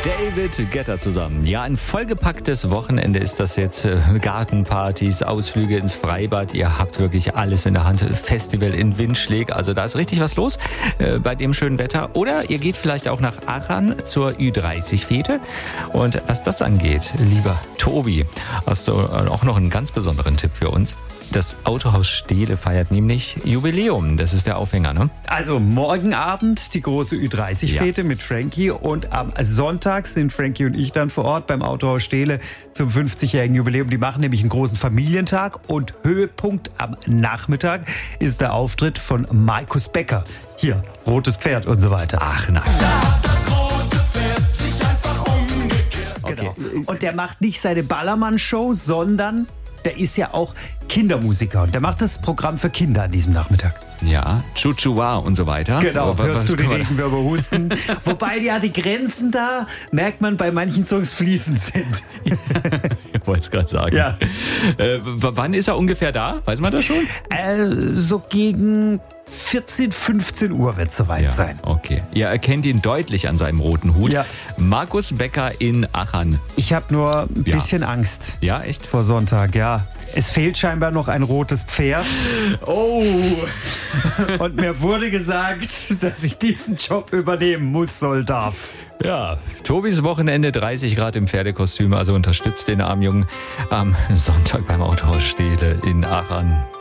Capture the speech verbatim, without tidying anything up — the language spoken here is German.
David Guetta zusammen. Ja, ein vollgepacktes Wochenende ist das jetzt. Gartenpartys, Ausflüge ins Freibad. Ihr habt wirklich alles in der Hand. Festival in Windschläg. Also da ist richtig was los äh, bei dem schönen Wetter. Oder ihr geht vielleicht auch nach Aachen zur Ü dreißig Fete. Und was das angeht, lieber Tobi, hast du auch noch einen ganz besonderen Tipp für uns. Das Autohaus Stehle feiert nämlich Jubiläum. Das ist der Aufhänger, ne? Also morgen Abend die große Ü dreißig Fete ja. mit Frankie und am Sonntag sind Frankie und ich dann vor Ort beim Autohaus Stehle zum fünfzigjährigen Jubiläum. Die machen nämlich einen großen Familientag und Höhepunkt am Nachmittag ist der Auftritt von Markus Becker. Hier, Rotes Pferd und so weiter. Ach nein. Genau. Und der macht nicht seine Ballermann-Show, sondern der ist ja auch Kindermusiker und der macht das Programm für Kinder an diesem Nachmittag. Ja, Chuchua und so weiter. Genau, Aber hörst was du die kann man- Regenwürmer husten. Wobei ja die Grenzen da, merkt man, bei manchen Songs fließend sind. Ich wollte es gerade sagen. Ja. Äh, w- wann ist er ungefähr da? Weiß man das schon? Äh, so gegen vierzehn, fünfzehn Uhr wird es soweit sein. Okay. Ihr erkennt ihn deutlich an seinem roten Hut. Ja. Markus Becker in Aachen. Ich habe nur ein Ja. bisschen Angst Ja, echt? vor Sonntag, ja. Es fehlt scheinbar noch ein rotes Pferd. Oh! Und mir wurde gesagt, dass ich diesen Job übernehmen muss, soll, darf. Ja, Tobis Wochenende, dreißig Grad im Pferdekostüm, also unterstützt den armen Jungen am Sonntag beim Autohaus Stehle in Aachen.